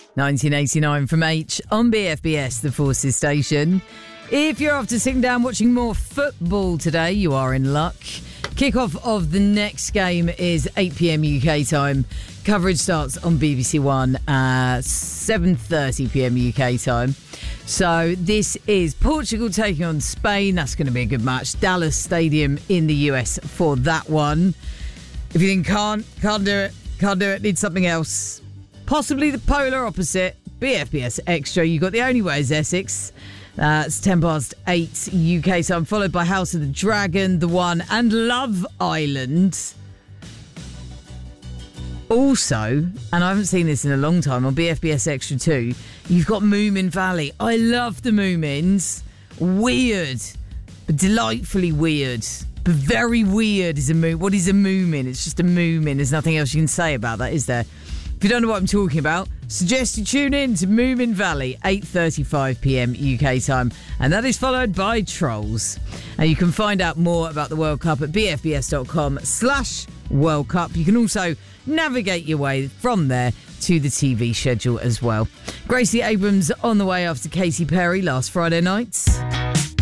1989 from H on BFBS, the Forces station. If you're after sitting down watching more football today, you are in luck. Kickoff of the next game is 8 p.m. UK time. Coverage starts on BBC One at 7:30 p.m. UK time. So this is Portugal taking on Spain. That's going to be a good match. Dallas Stadium in the US for that one. If you think can't do it, need something else, possibly the polar opposite, BFBS Extra. You got The Only Way is Essex. It's 8:10 UK time, followed by House of the Dragon, The One, and Love Island. Also, and I haven't seen this in a long time, on BFBS Extra 2, you've got Moomin Valley. I love the Moomins. Weird, but delightfully weird. But very weird is a Moomin. What is a Moomin? It's just a Moomin. There's nothing else you can say about that, is there? If you don't know what I'm talking about, suggest you tune in to Moomin Valley, 8:35 p.m. UK time. And that is followed by Trolls. And you can find out more about the World Cup at bfbs.com/World Cup. You can also navigate your way from there to the TV schedule as well. Gracie Abrams on the way after Katy Perry last Friday night.